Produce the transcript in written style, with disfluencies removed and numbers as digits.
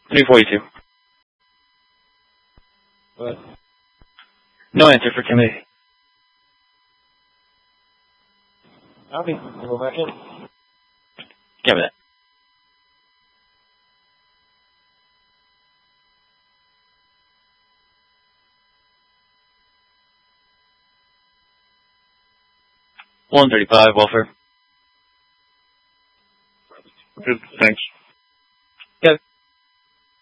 342. What? No answer for committee. Copy. Go back in. Copy that. $135, welfare. Good, thanks. Got it.